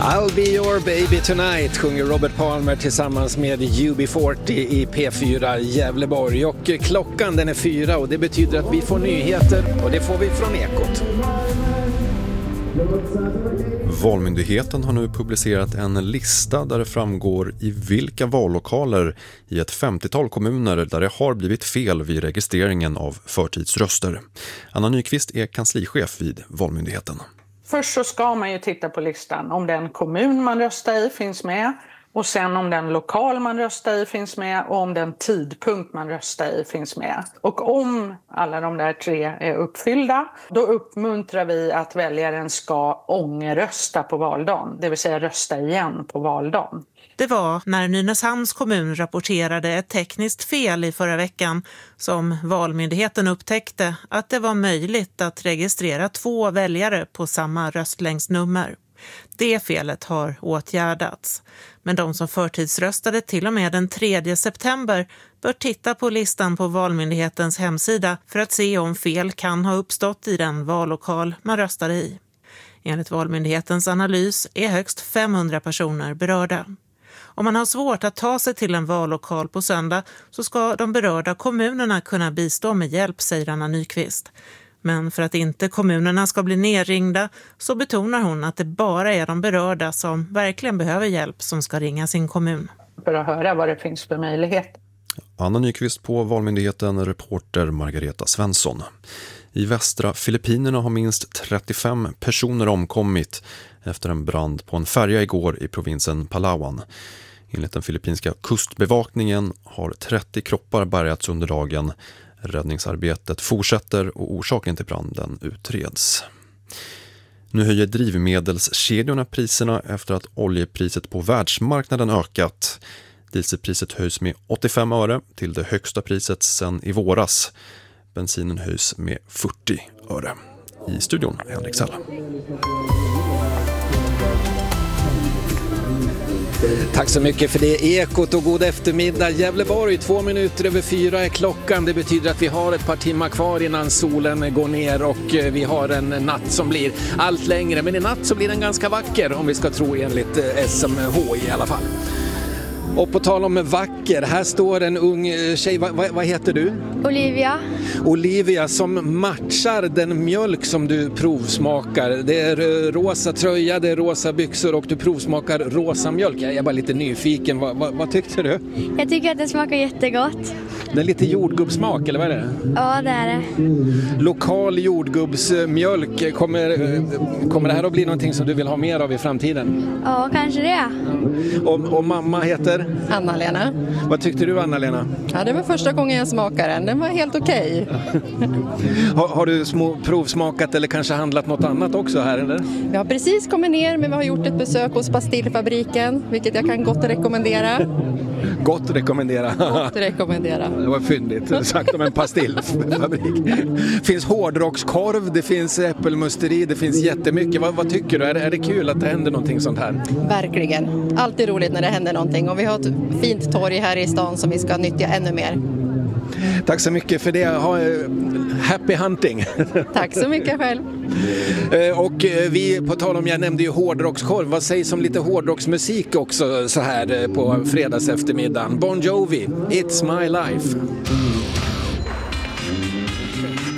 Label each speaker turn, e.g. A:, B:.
A: I'll be your baby tonight sjunger Robert Palmer tillsammans med UB40 i P4 Gävleborg. Och klockan den är 4 och det betyder att vi får nyheter och det får vi från Ekot.
B: Valmyndigheten har nu publicerat en lista där det framgår i vilka vallokaler i ett 50-tal kommuner där det har blivit fel vid registreringen av förtidsröster. Anna Nyqvist är kanslichef vid Valmyndigheten.
C: Först så ska man ju titta på listan om den kommun man röstar i finns med. Och sen om den lokal man röstar i finns med och om den tidpunkt man röstar i finns med. Och om alla de där 3 är uppfyllda, då uppmuntrar vi att väljaren ska ångerrösta på valdagen. Det vill säga rösta igen på valdagen.
D: Det var när Nynäshamns kommun rapporterade ett tekniskt fel i förra veckan som Valmyndigheten upptäckte att det var möjligt att registrera 2 väljare på samma röstlängdsnummer. Det felet har åtgärdats. Men de som förtidsröstade till och med den 3 september bör titta på listan på Valmyndighetens hemsida för att se om fel kan ha uppstått i den vallokal man röstade i. Enligt Valmyndighetens analys är högst 500 personer berörda. Om man har svårt att ta sig till en vallokal på söndag så ska de berörda kommunerna kunna bistå med hjälp, säger Anna Nyqvist. Men för att inte kommunerna ska bli nerringda så betonar hon att det bara är de berörda som verkligen behöver hjälp som ska ringa sin kommun.
C: För att höra vad det finns för möjlighet.
B: Anna Nyqvist på Valmyndigheten, reporter Margareta Svensson. I västra Filippinerna har minst 35 personer omkommit efter en brand på en färja igår i provinsen Palawan. Enligt den filippinska kustbevakningen har 30 kroppar bärgats under dagen. Räddningsarbetet fortsätter och orsaken till branden utreds. Nu höjer drivmedelskedjorna priserna efter att oljepriset på världsmarknaden ökat. Dieselpriset höjs med 85 öre till det högsta priset sedan i våras. Bensinen höjs med 40 öre. I studion Henrik Sell.
A: Tack så mycket för det Ekot och god eftermiddag. Gävleborg, 2 minuter över 4 är klockan. Det betyder att vi har ett par timmar kvar innan solen går ner och vi har en natt som blir allt längre. Men i natt så blir den ganska vacker om vi ska tro enligt SMH i alla fall. Och på tal om vacker, här står en ung tjej, vad heter du?
E: Olivia.
A: Olivia som matchar den mjölk som du provsmakar. Det är rosa tröja, det är rosa byxor och du provsmakar rosa mjölk. Jag är bara lite nyfiken, vad tyckte du?
E: Jag tycker att det smakar jättegott.
A: Det är lite jordgubbssmak, eller vad är det?
E: Ja, det är det.
A: Lokal jordgubbsmjölk, kommer det här att bli någonting som du vill ha mer av i framtiden?
E: Ja, kanske det.
A: Och mamma heter?
F: Anna-Lena.
A: Vad tyckte du, Anna-Lena?
F: Ja, det var första gången jag smakade den. Den var helt okej.
A: Har du provsmakat eller kanske handlat något annat också här, eller?
F: Vi har precis kommit ner, men vi har gjort ett besök hos Pastillfabriken, vilket jag kan gott rekommendera.
A: Gott rekommendera.
F: Gott rekommendera.
A: Det var fyndigt sagt om en pastillfabrik. Det finns hårdrockskorv, det finns äppelmusteri, det finns jättemycket. Vad tycker du? Är det kul att det händer någonting sånt här?
F: Verkligen. Alltid roligt när det händer någonting. Och vi har ett fint torg här i stan som vi ska nyttja ännu mer.
A: Tack så mycket för det. Happy hunting.
F: Tack så mycket själv.
A: Och vi, på tal om, jag nämnde ju hårdrockskorv. Vad sägs om lite hårdrocksmusik också så här på fredags eftermiddagen? Bon Jovi, It's My Life.